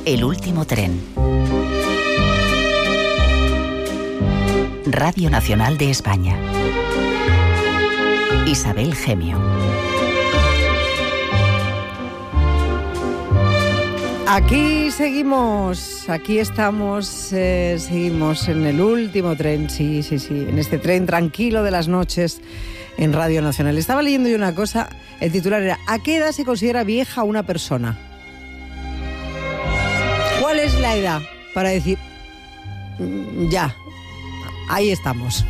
El último tren. Radio Nacional de España. Isabel Gemio. Aquí seguimos, aquí estamos, seguimos en el último tren, sí, en este tren tranquilo de las noches en Radio Nacional. Estaba leyendo yo una cosa, el titular era: ¿a qué edad se considera vieja una persona? ¿Cuál es la edad para decir, ya, ahí estamos?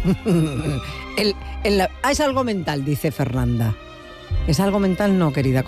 Es algo mental, dice Fernanda. ¿Es algo mental? No, querida.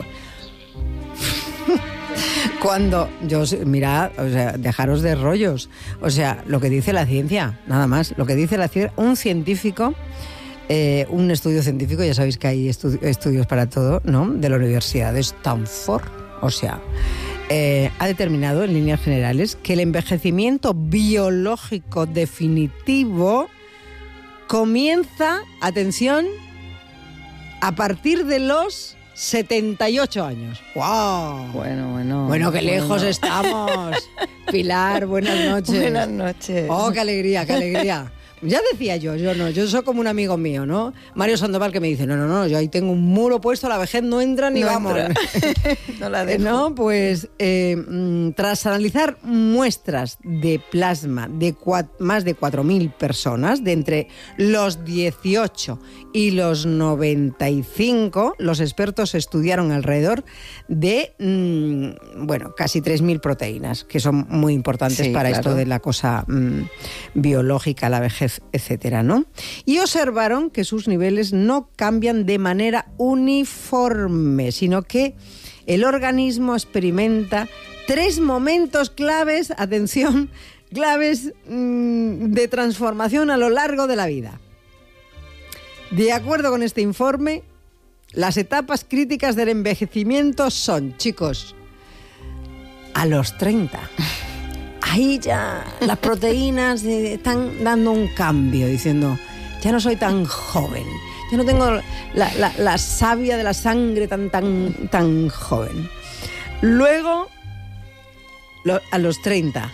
Cuando yo, mirad, o sea, dejaros de rollos. O sea, lo que dice la ciencia, nada más. Lo que dice la ciencia, un científico, un estudio científico, ya sabéis que hay estudios para todo, ¿no? De la Universidad de Stanford. O sea, ha determinado en líneas generales que el envejecimiento biológico definitivo comienza, atención, a partir de los 78 años. ¡Wow! Bueno, qué lejos estamos. Pilar, buenas noches. Buenas noches. Oh, qué alegría, qué alegría. Ya decía yo soy como un amigo mío, ¿no? Mario Sandoval, que me dice, no, yo ahí tengo un muro puesto, la vejez no entra ni vamos. No la dejo. No, pues tras analizar muestras de plasma de más de 4.000 personas, de entre los 18 y los 95, los expertos estudiaron alrededor de, casi 3.000 proteínas, que son muy importantes para esto de la cosa biológica, la vejez, etcétera, ¿no? Y observaron que sus niveles no cambian de manera uniforme, sino que el organismo experimenta 3 momentos claves, atención, claves de transformación a lo largo de la vida. De acuerdo con este informe, las etapas críticas del envejecimiento son, chicos, a los 30. Ahí ya las proteínas están dando un cambio, diciendo, ya no soy tan joven, ya no tengo la savia de la sangre tan joven. Luego, a los 30,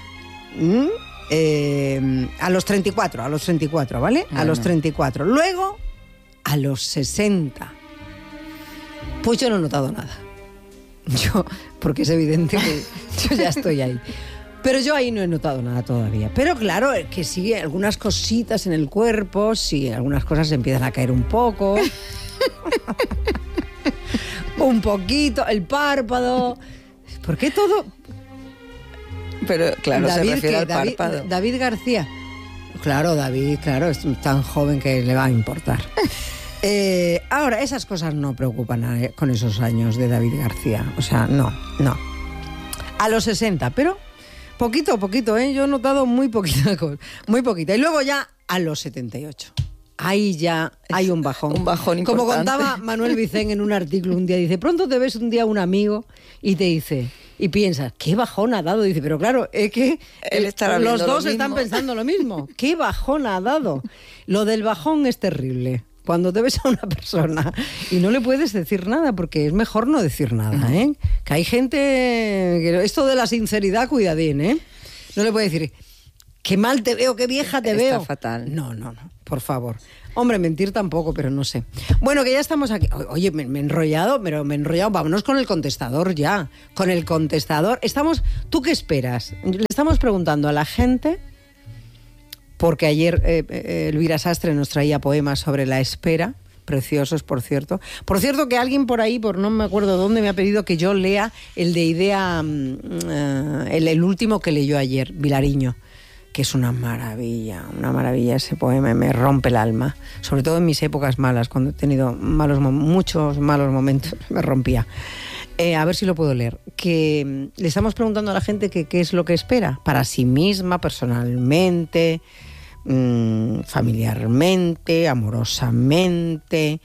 a los 34, ¿vale? A los 34. Luego, a los 60. Pues yo no he notado nada. Porque es evidente que yo ya estoy ahí. Pero yo ahí no he notado nada todavía. Pero claro, que sí, algunas cositas en el cuerpo, sí, algunas cosas empiezan a caer un poco. Un poquito, el párpado. ¿Por qué todo? Pero claro, David, se refiere al párpado. David García. Claro, David, es tan joven que le va a importar. Ahora, esas cosas no preocupan con esos años de David García. O sea, no. A los 60, pero poquito a poquito, yo he notado muy poquita. Y luego ya a los 78. Ahí ya hay un bajón. Un bajón importante. Como contaba Manuel Vicén en un artículo un día, dice, pronto te ves un día un amigo y te dice, y piensas, ¿qué bajón ha dado? Dice, pero claro, es que los dos están pensando lo mismo. ¿Qué bajón ha dado? Lo del bajón es terrible. Cuando te ves a una persona y no le puedes decir nada, porque es mejor no decir nada, ¿eh? Que hay gente que esto de la sinceridad, cuidadín, ¿eh? No le puedes decir, qué mal te veo, qué vieja te veo. Está fatal. No, por favor. Hombre, mentir tampoco, pero no sé. Bueno, que ya estamos aquí. Oye, me he enrollado. Vámonos con el contestador ya. Con el contestador. ¿Tú qué esperas? Le estamos preguntando a la gente, porque ayer Elvira Sastre nos traía poemas sobre la espera, preciosos, por cierto. Por cierto, que alguien por ahí, no me acuerdo dónde, me ha pedido que yo lea el de Idea, el último que leyó ayer, Vilariño, que es una maravilla ese poema, me rompe el alma, sobre todo en mis épocas malas, cuando he tenido muchos malos momentos, me rompía. A ver si lo puedo leer. Que le estamos preguntando a la gente qué es lo que espera para sí misma, personalmente, familiarmente, amorosamente,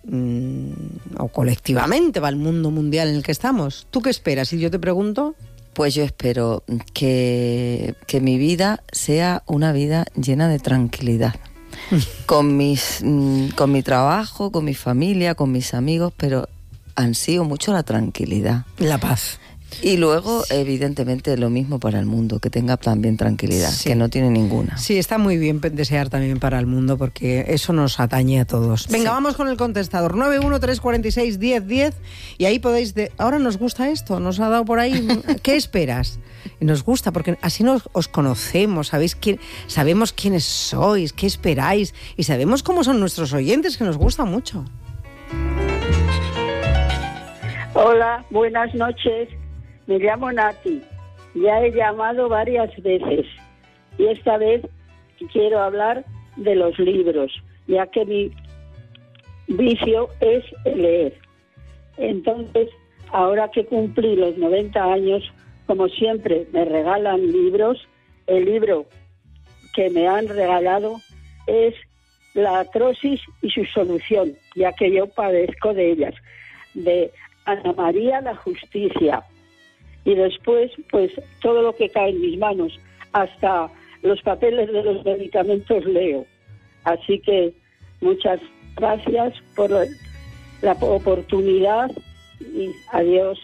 o colectivamente, para el mundo mundial en el que estamos. ¿Tú qué esperas? Si yo te pregunto. Pues yo espero que mi vida sea una vida llena de tranquilidad. Con mi trabajo, con mi familia, con mis amigos, pero ansío mucho la tranquilidad. La paz. Y luego, evidentemente, lo mismo para el mundo, que tenga también tranquilidad, que no tiene ninguna. Sí, está muy bien desear también para el mundo, porque eso nos atañe a todos. Venga, vamos con el contestador, 913461010, y ahí podéis... Ahora nos gusta esto, nos ha dado por ahí... ¿Qué esperas? Y nos gusta, porque así os conocemos, sabemos quiénes sois, qué esperáis, y sabemos cómo son nuestros oyentes, que nos gusta mucho. Hola, buenas noches. Me llamo Nati. Ya he llamado varias veces y esta vez quiero hablar de los libros, ya que mi vicio es leer. Entonces, ahora que cumplí los 90 años, como siempre me regalan libros, el libro que me han regalado es La artrosis y su solución, ya que yo padezco de ellas, de Ana María la Justicia. Y después, pues, todo lo que cae en mis manos, hasta los papeles de los medicamentos leo. Así que muchas gracias por la oportunidad y adiós.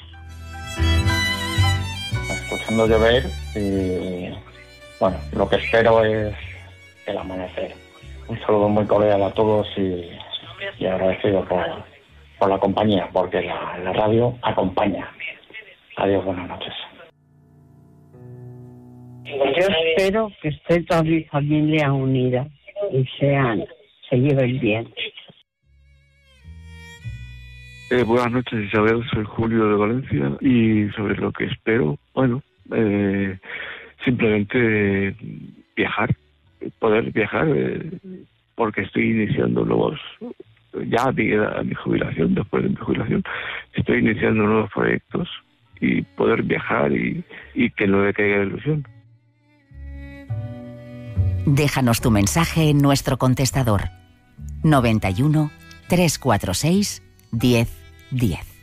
Escuchando llover y, bueno, lo que espero es el amanecer. Un saludo muy cordial a todos y agradecido por la compañía, porque la radio acompaña. Adiós, buenas noches. Yo espero que esté toda mi familia unida y se lleven bien. Buenas noches, Isabel, soy Julio de Valencia, y sobre lo que espero, bueno, simplemente viajar, poder viajar, porque estoy iniciando ya a mi jubilación, después de mi jubilación, estoy iniciando nuevos proyectos, y poder viajar y que no le caiga la ilusión. Déjanos tu mensaje en nuestro contestador 91 346 1010.